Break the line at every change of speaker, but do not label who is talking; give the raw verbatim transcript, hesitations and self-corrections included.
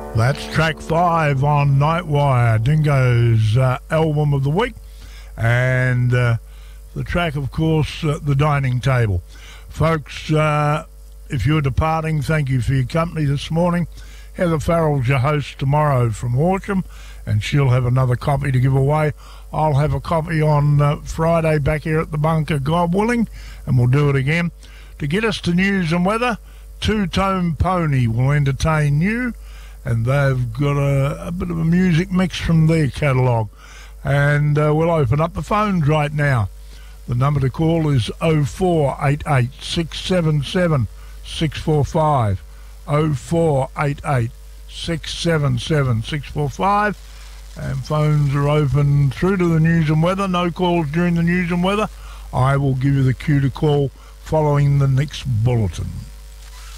That's track five on Nightwire, Dingo's uh, album of the week. And uh, the track, of course, uh, The Dining Table. Folks, uh, if you're departing, thank you for your company this morning. Heather Farrell's your host tomorrow from Horsham, and she'll have another copy to give away. I'll have a copy on uh, Friday back here at the bunker, God willing, and we'll do it again. To get us to news and weather, Two Tone Pony will entertain you, and they've got a, a bit of a music mix from their catalogue. And uh, we'll open up the phones right now. The number to call is oh four eight eight, six seven seven, six four five, oh four eight eight, six seven seven, six four five, and phones are open through to the news and weather. No calls during the news and weather. I will give you the cue to call following the next bulletin.